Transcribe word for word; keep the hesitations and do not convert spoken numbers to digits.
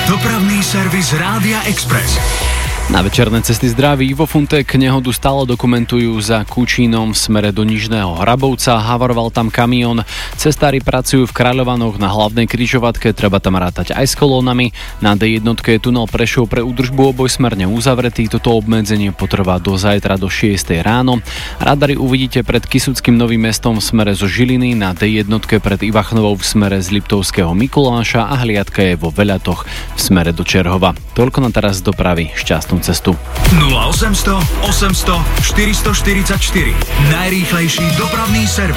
Dopravný servis Rádia Express. Na večerné cesty zdraví vo Funtek nehodu stále dokumentujú za Kučínom v smere do Nižného Hrabovca. Havaroval tam kamión. Cestári pracujú v Kráľovanoch na hlavnej križovatke, treba tam rátať aj s kolónami. Na dé jedna je tunel Prešov pre údržbu obojsmerne uzavretý. Toto obmedzenie potrvá do zajtra do šiestej ráno. Radary uvidíte pred Kysuckým Novým Mestom v smere zo Žiliny, na dé jedna pred Ivachnovou v smere z Liptovského Mikuláša a hliadka je vo Veľatoch v smere do Čerhova. Toľko na teraz z dopravy. Šťastnú cestu. nula osemsto osemsto štyristoštyridsaťštyri. Najrýchlejší dopravný servis.